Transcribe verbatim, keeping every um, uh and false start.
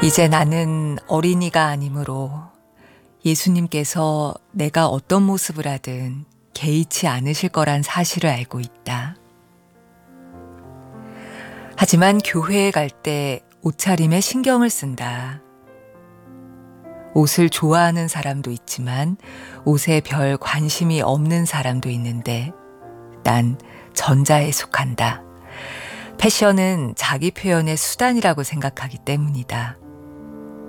이제 나는 어린이가 아니므로 예수님께서 내가 어떤 모습을 하든 개의치 않으실 거란 사실을 알고 있다. 하지만 교회에 갈 때 옷차림에 신경을 쓴다. 옷을 좋아하는 사람도 있지만 옷에 별 관심이 없는 사람도 있는데 난 전자에 속한다. 패션은 자기 표현의 수단이라고 생각하기 때문이다.